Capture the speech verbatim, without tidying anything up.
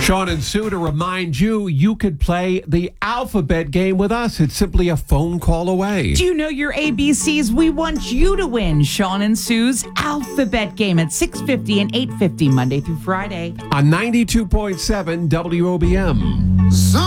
Sean and Sue, to remind you, you could play the alphabet game with us. It's simply a phone call away. Do you know your A B Cs? We want you to win Sean and Sue's alphabet game at six fifty and eight fifty Monday through Friday. On ninety-two point seven W O B M. Some